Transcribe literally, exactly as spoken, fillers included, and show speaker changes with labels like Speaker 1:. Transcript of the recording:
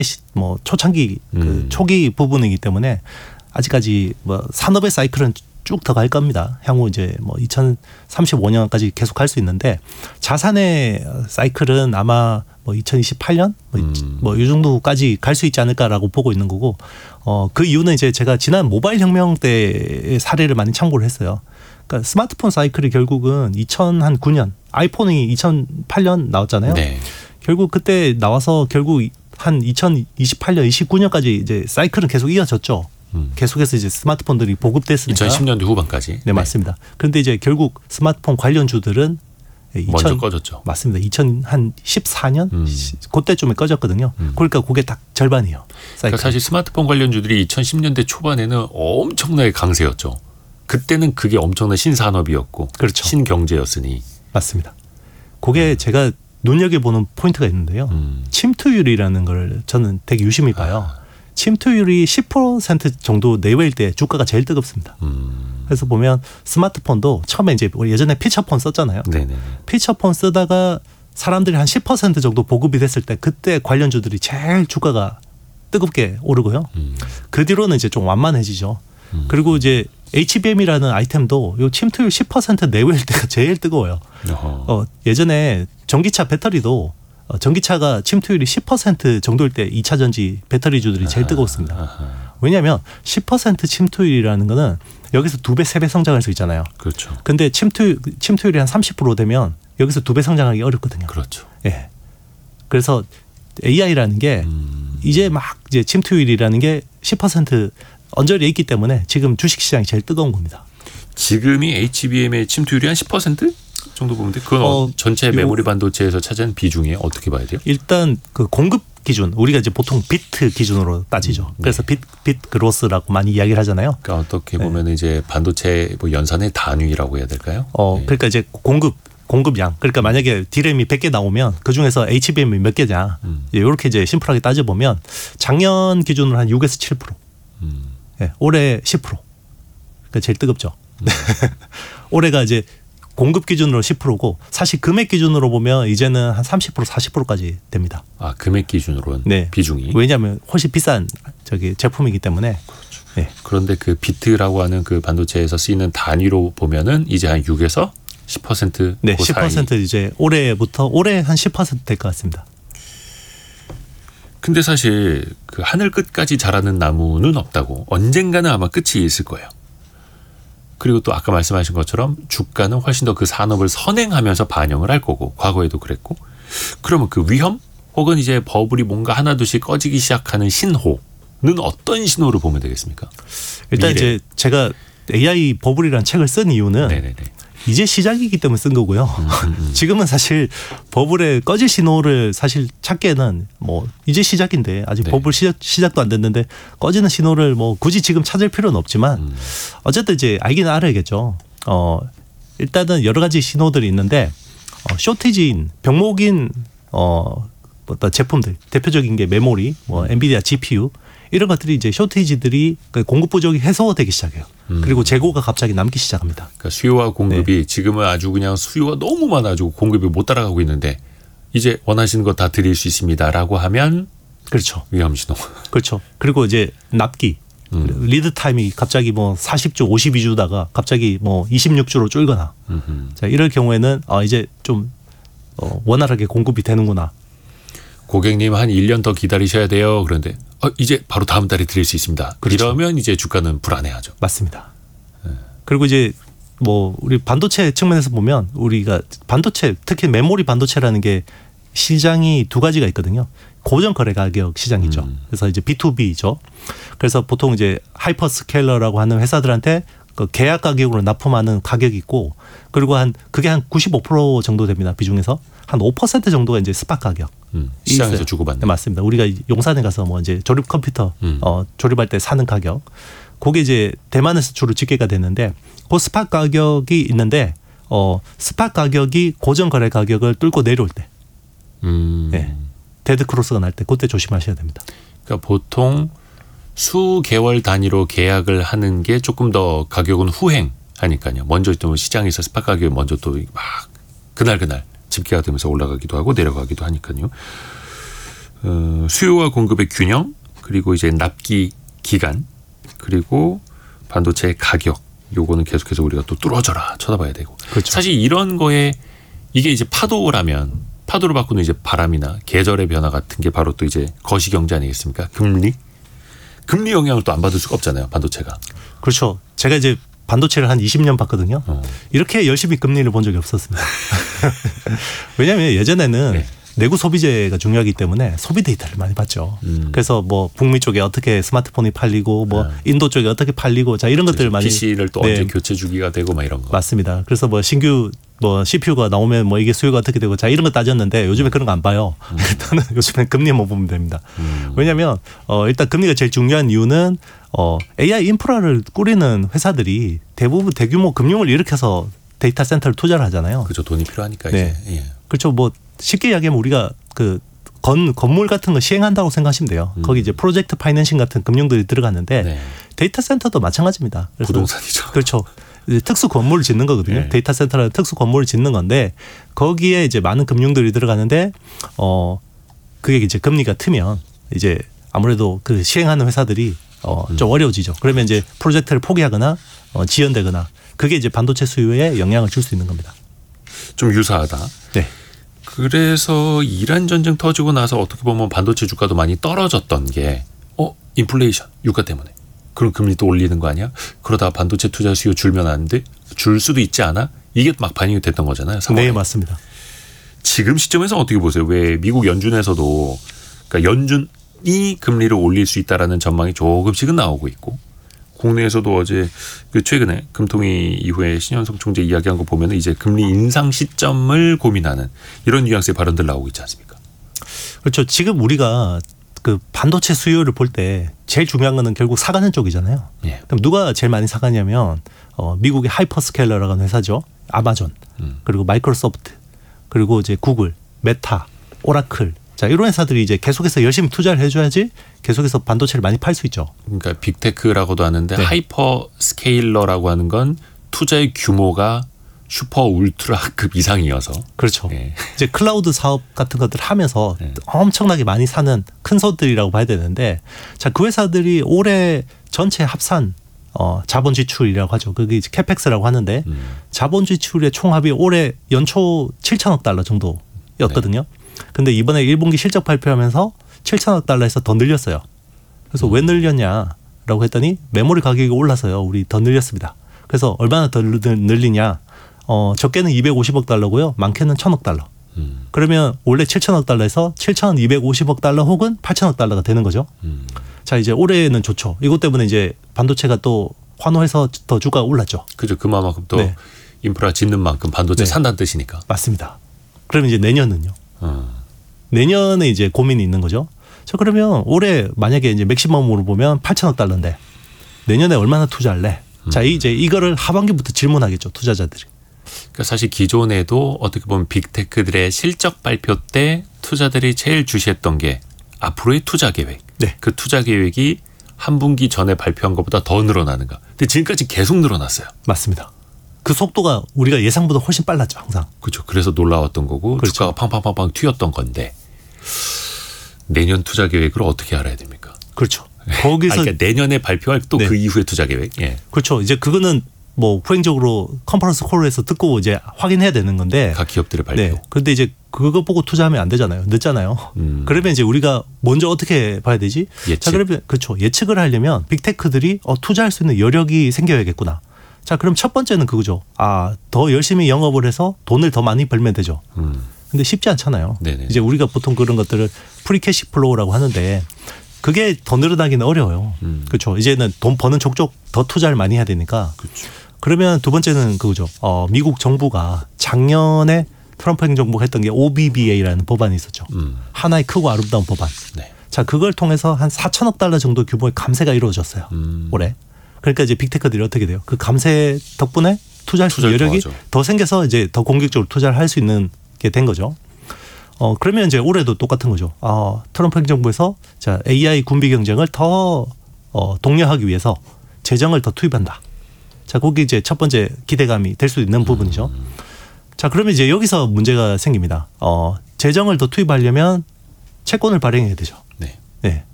Speaker 1: 뭐 초창기 그
Speaker 2: 음.
Speaker 1: 초기 부분이기 때문에 아직까지 뭐 산업의 사이클은 쭉 더 갈 겁니다. 향후 이제 뭐 이천삼십오 년까지 계속 갈 수 있는데 자산의 사이클은 아마 뭐 이천이십팔 년 뭐 이
Speaker 2: 음.
Speaker 1: 정도까지 갈 수 있지 않을까라고 보고 있는 거고 어 그 이유는 이제 제가 지난 모바일 혁명 때의 사례를 많이 참고를 했어요. 그러니까 스마트폰 사이클이 결국은 이천구 년 아이폰이 이천팔 년 나왔잖아요.
Speaker 2: 네.
Speaker 1: 결국 그때 나와서 결국 한 이천이십팔 년, 이십구 년까지 이제 사이클은 계속 이어졌죠.
Speaker 2: 음.
Speaker 1: 계속해서 이제 스마트폰들이 보급됐으니까.
Speaker 2: 이천십 년대 후반까지.
Speaker 1: 네, 맞습니다. 그런데 이제 결국 스마트폰 관련주들은
Speaker 2: 먼저
Speaker 1: 이천
Speaker 2: 꺼졌죠.
Speaker 1: 맞습니다. 이천십사 년
Speaker 2: 음.
Speaker 1: 그때쯤에 꺼졌거든요.
Speaker 2: 음.
Speaker 1: 그러니까 그게 딱 절반이에요. 사이클.
Speaker 2: 그러니까 사실 스마트폰 관련주들이 이천십 년대 초반에는 엄청나게 강세였죠. 그때는 그게 엄청난 신산업이었고
Speaker 1: 그렇죠.
Speaker 2: 신경제였으니.
Speaker 1: 맞습니다. 그게 제가 눈여겨보는 포인트가 있는데요.
Speaker 2: 음.
Speaker 1: 침투율이라는 걸 저는 되게 유심히 봐요.
Speaker 2: 아.
Speaker 1: 침투율이 십 퍼센트 정도 내외일 때 주가가 제일 뜨겁습니다.
Speaker 2: 음.
Speaker 1: 그래서 보면 스마트폰도 처음에 이제 우리 예전에 피처폰 썼잖아요.
Speaker 2: 네네.
Speaker 1: 피처폰 쓰다가 사람들이 한 십 퍼센트 정도 보급이 됐을 때 그때 관련주들이 제일 주가가 뜨겁게 오르고요.
Speaker 2: 음.
Speaker 1: 그 뒤로는 이제 좀 완만해지죠.
Speaker 2: 음.
Speaker 1: 그리고 이제 에이치비엠이라는 아이템도 요 침투율 십 퍼센트 내외일 때가 제일 뜨거워요.
Speaker 2: 어허.
Speaker 1: 어, 예전에 전기차 배터리도 어, 전기차가 침투율이 십 퍼센트 정도일 때 이 차 전지 배터리주들이 제일 뜨거웠습니다.
Speaker 2: 아하.
Speaker 1: 왜냐하면 십 퍼센트 침투율이라는 거는 여기서 두 배, 세 배 성장할 수 있잖아요.
Speaker 2: 그렇죠.
Speaker 1: 근데 침투, 침투율이 한 삼십 퍼센트 되면 여기서 두 배 성장하기 어렵거든요.
Speaker 2: 그렇죠.
Speaker 1: 예. 그래서 에이아이라는 게
Speaker 2: 음.
Speaker 1: 이제 막 이제 침투율이라는 게 십 퍼센트 언저리에 있기 때문에 지금 주식시장이 제일 뜨거운 겁니다.
Speaker 2: 지금이 에이치비엠의 침투율이 한 십 퍼센트 정도 보면 돼. 그건
Speaker 1: 어,
Speaker 2: 전체 메모리 반도체에서 차지하는 비중이 어떻게 봐야 돼요?
Speaker 1: 일단 그 공급 기준 우리가 이제 보통 비트 기준으로 따지죠.
Speaker 2: 음, 네.
Speaker 1: 그래서 빗, 빗 그로스라고 많이 이야기를 하잖아요.
Speaker 2: 그러니까 어떻게 보면 네. 이제 반도체 뭐 연산의 단위라고 해야 될까요?
Speaker 1: 어,
Speaker 2: 네.
Speaker 1: 그러니까 이제 공급 공급량. 그러니까 만약에 디램이 백 개 나오면 그 중에서 에이치비엠이 몇 개냐.
Speaker 2: 음.
Speaker 1: 이렇게 이제 심플하게 따져 보면 작년 기준으로 한 육에서 칠 퍼센트.
Speaker 2: 음.
Speaker 1: 예, 올해 십 퍼센트. 그러니까 제일 뜨겁죠.
Speaker 2: 음.
Speaker 1: 올해가 이제 공급 기준으로 십 퍼센트고 사실 금액 기준으로 보면 이제는 한 삼십 퍼센트, 사십 퍼센트까지 됩니다.
Speaker 2: 아, 금액 기준으로는
Speaker 1: 네.
Speaker 2: 비중이.
Speaker 1: 왜냐하면 훨씬 비싼 저기 제품이기 때문에. 네.
Speaker 2: 그런데 그 비트라고 하는 그 반도체에서 쓰이는 단위로 보면은 이제 한 육에서 십 퍼센트
Speaker 1: 네,
Speaker 2: 그
Speaker 1: 십 퍼센트
Speaker 2: 사이.
Speaker 1: 이제 올해부터 올해 한 십 퍼센트 될 것 같습니다.
Speaker 2: 근데 사실 그 하늘 끝까지 자라는 나무는 없다고. 언젠가는 아마 끝이 있을 거예요. 그리고 또 아까 말씀하신 것처럼 주가는 훨씬 더 그 산업을 선행하면서 반영을 할 거고 과거에도 그랬고 그러면 그 위험 혹은 이제 버블이 뭔가 하나둘씩 꺼지기 시작하는 신호는 어떤 신호를 보면 되겠습니까?
Speaker 1: 일단
Speaker 2: 미래.
Speaker 1: 이제 제가 에이아이 버블이라는 책을 쓴 이유는
Speaker 2: 네네네.
Speaker 1: 이제 시작이기 때문에 쓴 거고요.
Speaker 2: 음, 음, 음.
Speaker 1: 지금은 사실 버블의 꺼질 신호를 사실 찾기에는 뭐 이제 시작인데 아직
Speaker 2: 네.
Speaker 1: 버블 시작, 시작도 안 됐는데 꺼지는 신호를 뭐 굳이 지금 찾을 필요는 없지만
Speaker 2: 음.
Speaker 1: 어쨌든 이제 알기는 알아야겠죠. 어, 일단은 여러 가지 신호들이 있는데 어, 쇼티지인 병목인 어, 어떤 제품들 대표적인 게 메모리, 뭐 엔비디아 지피유 이런 것들이 이제 쇼티지들이 공급 부족이 해소되기 시작해요.
Speaker 2: 음.
Speaker 1: 그리고 재고가 갑자기 남기 시작합니다.
Speaker 2: 그러니까 수요와 공급이
Speaker 1: 네.
Speaker 2: 지금은 아주 그냥 수요가 너무 많아지고 공급이 못 따라가고 있는데 이제 원하시는 거 다 드릴 수 있습니다라고 하면
Speaker 1: 그렇죠.
Speaker 2: 위험 신호.
Speaker 1: 그렇죠. 그리고 이제 납기
Speaker 2: 음.
Speaker 1: 리드 타임이 갑자기 뭐 사십 주, 오십이 주다가 갑자기 뭐 이십육 주로 줄거나
Speaker 2: 음흠.
Speaker 1: 자 이럴 경우에는 아 이제 좀 어, 원활하게 공급이 되는구나.
Speaker 2: 고객님 한 일 년 더 기다리셔야 돼요. 그런데 어, 이제 바로 다음 달에 드릴 수 있습니다.
Speaker 1: 그렇죠.
Speaker 2: 이러면 이제 주가는 불안해하죠.
Speaker 1: 맞습니다. 그리고 이제 뭐 우리 반도체 측면에서 보면 우리가 반도체 특히 메모리 반도체라는 게 시장이 두 가지가 있거든요. 고정 거래 가격 시장이죠.
Speaker 2: 음.
Speaker 1: 그래서 이제 비투비죠. 그래서 보통 이제 하이퍼스케일러라고 하는 회사들한테 그 계약 가격으로 납품하는 가격이 있고 그리고 한 그게 한 구십오 퍼센트 정도 됩니다. 비중에서 한 오 퍼센트 정도가 이제 스팟 가격.
Speaker 2: 음, 시장에서
Speaker 1: 있어요.
Speaker 2: 주고받는.
Speaker 1: 네, 맞습니다. 우리가 용산에 가서 뭐 이제 조립 컴퓨터
Speaker 2: 음.
Speaker 1: 어, 조립할 때 사는 가격. 그게 이제 대만에서 주로 집계가 되는데 그 스팟 가격이 있는데 어, 스팟 가격이 고정 거래 가격을 뚫고 내려올 때,
Speaker 2: 음.
Speaker 1: 네. 데드 크로스가 날 때 그때 조심하셔야 됩니다.
Speaker 2: 그러니까 보통 수 개월 단위로 계약을 하는 게 조금 더 가격은 후행하니까요. 먼저 또 시장에서 스팟 가격이 먼저 또 막 그날 그날 집계가 되면서 올라가기도 하고 내려가기도 하니까요. 어, 수요와 공급의 균형, 그리고 이제 납기 기간, 그리고 반도체의 가격, 요거는 계속해서 우리가 또 뚫어져라 쳐다봐야 되고.
Speaker 1: 그렇죠.
Speaker 2: 사실 이런 거에 이게 이제 파도라면 파도를 바꾸는 이제 바람이나 계절의 변화 같은 게 바로 또 이제 거시경제 아니겠습니까? 금리, 금리 영향을 또 안 받을 수가 없잖아요, 반도체가.
Speaker 1: 그렇죠. 제가 이제 반도체를 한 이십 년 봤거든요.
Speaker 2: 어.
Speaker 1: 이렇게 열심히 금리를 본 적이 없었습니다. 왜냐하면 예전에는
Speaker 2: 네.
Speaker 1: 내구 소비재가 중요하기 때문에 소비 데이터를 많이 봤죠.
Speaker 2: 음.
Speaker 1: 그래서 뭐 북미 쪽에 어떻게 스마트폰이 팔리고 뭐
Speaker 2: 네.
Speaker 1: 인도 쪽에 어떻게 팔리고 자 이런 것들을 많이
Speaker 2: 피시를 또
Speaker 1: 네.
Speaker 2: 언제 교체 주기가 되고 막 이런 거.
Speaker 1: 맞습니다. 그래서 뭐 신규 뭐 씨피유가 나오면 뭐 이게 수요가 어떻게 되고 자 이런 거 따졌는데 요즘에 그런 거 안 봐요.
Speaker 2: 음.
Speaker 1: 일단은 요즘엔 금리만 보면 됩니다.
Speaker 2: 음.
Speaker 1: 왜냐하면 어 일단 금리가 제일 중요한 이유는 어 에이아이 인프라를 꾸리는 회사들이 대부분 대규모 금융을 일으켜서 데이터 센터를 투자를 하잖아요.
Speaker 2: 그죠, 돈이 필요하니까
Speaker 1: 네.
Speaker 2: 이제. 예.
Speaker 1: 그렇죠. 뭐 쉽게 이야기하면 우리가 그 건, 건물 같은 거 시행한다고 생각하시면 돼요.
Speaker 2: 음.
Speaker 1: 거기 이제 프로젝트 파이낸싱 같은 금융들이 들어갔는데
Speaker 2: 네.
Speaker 1: 데이터 센터도 마찬가지입니다. 그래서
Speaker 2: 부동산이죠.
Speaker 1: 그렇죠. 이제 특수 건물을 짓는 거거든요.
Speaker 2: 네.
Speaker 1: 데이터 센터라는 특수 건물을 짓는 건데 거기에 이제 많은 금융들이 들어가는데 어 그게 이제 금리가 트면 이제 아무래도 그 시행하는 회사들이 어 좀
Speaker 2: 음.
Speaker 1: 어려워지죠. 그러면 이제 프로젝트를 포기하거나 어 지연되거나 그게 이제 반도체 수요에 영향을 줄 수 있는 겁니다.
Speaker 2: 좀 유사하다.
Speaker 1: 네.
Speaker 2: 그래서 이란 전쟁 터지고 나서 어떻게 보면 반도체 주가도 많이 떨어졌던 게 어, 인플레이션, 유가 때문에. 그럼 금리 또 올리는 거 아니야? 그러다 반도체 투자 수요 줄면 안 돼? 줄 수도 있지 않아? 이게 막 반영이 됐던 거잖아요. 상황이.
Speaker 1: 네, 맞습니다.
Speaker 2: 지금 시점에서 어떻게 보세요? 왜 미국 연준에서도 그러니까 연준이 금리를 올릴 수 있다라는 전망이 조금씩은 나오고 있고 국내에서도 어제 그 최근에 금통위 이후에 신현석 총재 이야기한 거 보면 이제 금리 인상 시점을 고민하는 이런 뉘앙스의 발언들 나오고 있지 않습니까?
Speaker 1: 그렇죠. 지금 우리가 그 반도체 수요를 볼 때 제일 중요한 거는 결국 사가는 쪽이잖아요.
Speaker 2: 예.
Speaker 1: 그럼 누가 제일 많이 사가냐면 어, 미국의 하이퍼스케일러라고 하는 회사죠. 아마존,
Speaker 2: 음.
Speaker 1: 그리고 마이크로소프트, 그리고 이제 구글, 메타, 오라클. 자, 이런 회사들이 이제 계속해서 열심히 투자를 해줘야지 계속해서 반도체를 많이 팔 수 있죠.
Speaker 2: 그러니까 빅테크라고도 하는데
Speaker 1: 네.
Speaker 2: 하이퍼 스케일러라고 하는 건 투자의 규모가 슈퍼 울트라급 이상이어서
Speaker 1: 그렇죠.
Speaker 2: 네.
Speaker 1: 이제 클라우드 사업 같은 것들을 하면서
Speaker 2: 네.
Speaker 1: 엄청나게 많이 사는 큰 손들이라고 봐야 되는데 자, 그 회사들이 올해 전체 합산 어, 자본 지출이라고 하죠. 그게 이제 캐펙스라고 하는데
Speaker 2: 음.
Speaker 1: 자본 지출의 총합이 올해 연초 칠천억 달러 정도였거든요. 근데 이번에 일 분기 실적 발표하면서 칠천억 달러에서 더 늘렸어요. 그래서
Speaker 2: 음.
Speaker 1: 왜 늘렸냐라고 했더니 메모리 가격이 올라서요. 우리 더 늘렸습니다. 그래서 얼마나 더 늘리냐? 어, 적게는 이백오십억 달러고요. 많게는 천억 달러.
Speaker 2: 음.
Speaker 1: 그러면 원래 칠천억 달러에서 칠천이백오십억 달러 혹은 팔천억 달러가 되는 거죠.
Speaker 2: 음.
Speaker 1: 자, 이제 올해는 좋죠. 이것 때문에 이제 반도체가 또 환호해서 더 주가가 올랐죠.
Speaker 2: 그죠. 그만큼 또
Speaker 1: 네.
Speaker 2: 인프라 짓는 만큼 반도체
Speaker 1: 네.
Speaker 2: 산다는 뜻이니까.
Speaker 1: 맞습니다. 그러면 이제 내년은요.
Speaker 2: 어.
Speaker 1: 내년에 이제 고민이 있는 거죠. 자, 그러면 올해 만약에 이제 맥시멈으로 보면 팔천억 달러인데 내년에 얼마나 투자할래?
Speaker 2: 음.
Speaker 1: 자, 이제 이거를 하반기부터 질문하겠죠. 투자자들이.
Speaker 2: 그러니까 사실 기존에도 어떻게 보면 빅테크들의 실적 발표 때 투자들이 제일 주시했던 게 앞으로의 투자 계획.
Speaker 1: 네.
Speaker 2: 그 투자 계획이 한 분기 전에 발표한 것보다 더 늘어나는가. 근데 지금까지 계속 늘어났어요.
Speaker 1: 맞습니다. 그 속도가 우리가 예상보다 훨씬 빨랐죠. 항상.
Speaker 2: 그렇죠. 그래서 놀라웠던 거고
Speaker 1: 그렇죠.
Speaker 2: 주가가 팡팡팡팡 튀었던 건데 내년 투자 계획을 어떻게 알아야 됩니까?
Speaker 1: 그렇죠.
Speaker 2: 아,
Speaker 1: 거기서
Speaker 2: 그러니까 내년에 발표할 또 그
Speaker 1: 네.
Speaker 2: 이후의 투자 계획. 예.
Speaker 1: 그렇죠. 이제 그거는 뭐 후행적으로 컨퍼런스 콜에서 듣고 이제 확인해야 되는 건데.
Speaker 2: 각 기업들의 발표.
Speaker 1: 네. 그런데 이제 그거 보고 투자하면 안 되잖아요. 늦잖아요.
Speaker 2: 음.
Speaker 1: 그러면 이제 우리가 먼저 어떻게 봐야 되지?
Speaker 2: 예측.
Speaker 1: 자, 그러면 그렇죠. 예측을 하려면 빅테크들이 어, 투자할 수 있는 여력이 생겨야겠구나. 자, 그럼 첫 번째는 그거죠. 아, 더 열심히 영업을 해서 돈을 더 많이 벌면 되죠.
Speaker 2: 음.
Speaker 1: 근데 쉽지 않잖아요.
Speaker 2: 네네.
Speaker 1: 이제 우리가 보통 그런 것들을 프리캐시 플로우라고 하는데 그게 더 늘어나기는 어려워요.
Speaker 2: 음.
Speaker 1: 그렇죠. 이제는 돈 버는 족족 더 투자를 많이 해야 되니까.
Speaker 2: 그렇죠.
Speaker 1: 그러면 두 번째는 그거죠. 어, 미국 정부가 작년에 트럼프 행정부가 했던 게 오비비에이라는 법안이 있었죠.
Speaker 2: 음.
Speaker 1: 하나의 크고 아름다운 법안.
Speaker 2: 네.
Speaker 1: 자, 그걸 통해서 한 사천억 달러 정도 규모의 감세가 이루어졌어요.
Speaker 2: 음.
Speaker 1: 올해. 그러니까 이제 빅테크들이 어떻게 돼요? 그 감세 덕분에 투자할 수 있는
Speaker 2: 투자를
Speaker 1: 여력이
Speaker 2: 더하죠.
Speaker 1: 더 생겨서 이제 더 공격적으로 투자를 할 수 있는 게 된 거죠. 어, 그러면 이제 올해도 똑같은 거죠. 어, 트럼프 행정부에서 자, 에이아이 군비 경쟁을 더 어, 독려하기 위해서 재정을 더 투입한다. 자, 거기 이제 첫 번째 기대감이 될 수 있는 부분이죠. 자, 그러면 이제 여기서 문제가 생깁니다. 어, 재정을 더 투입하려면 채권을 발행해야 되죠.
Speaker 2: 네.
Speaker 1: 네.